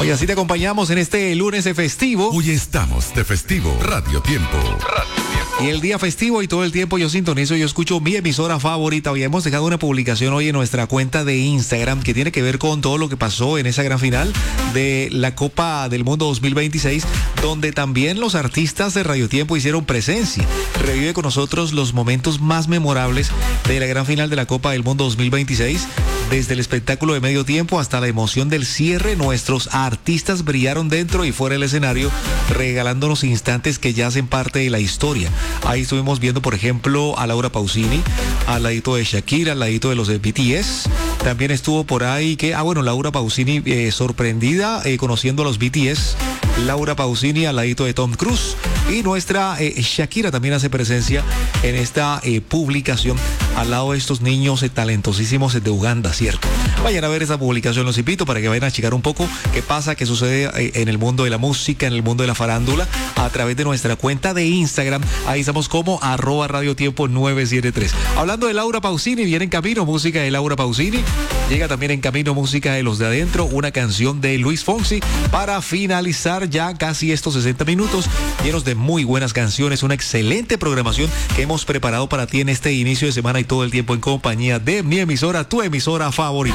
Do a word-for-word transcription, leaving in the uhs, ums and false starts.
Hoy así te acompañamos en este lunes de festivo. Hoy estamos de festivo. Radio Tiempo. Radio Tiempo. Y el día festivo y todo el tiempo yo sintonizo, yo escucho mi emisora favorita. Hoy hemos dejado una publicación hoy en nuestra cuenta de Instagram que tiene que ver con todo lo que pasó en esa gran final de la Copa del Mundo dos mil veintiséis, donde también los artistas de Radio Tiempo hicieron presencia. Revive con nosotros los momentos más memorables de la gran final de la Copa del Mundo dos mil veintiséis. Desde el espectáculo de medio tiempo hasta la emoción del cierre, nuestros artistas brillaron dentro y fuera del escenario, regalándonos instantes que ya hacen parte de la historia. Ahí estuvimos viendo, por ejemplo, a Laura Pausini, al ladito de Shakira, al ladito de los de B T S. También estuvo por ahí que, ah, bueno, Laura Pausini eh, sorprendida eh, conociendo a los B T S. Laura Pausini al ladito de Tom Cruise. Y nuestra eh, Shakira también hace presencia en esta eh, publicación al lado de estos niños eh, talentosísimos de Uganda, ¿cierto? Vayan a ver esa publicación, los invito para que vayan a checar un poco qué pasa, qué sucede eh, en el mundo de la música, en el mundo de la farándula, a través de nuestra cuenta de Instagram. Ahí estamos como arroba Radio Tiempo nueve siete tres. Hablando de Laura Pausini, viene en camino música de Laura Pausini. Llega también en camino música de Los de Adentro, una canción de Luis Fonsi para finalizar ya casi estos sesenta minutos llenos de muy buenas canciones, una excelente programación que hemos preparado para ti en este inicio de semana y todo el tiempo en compañía de mi emisora, tu emisora favorita.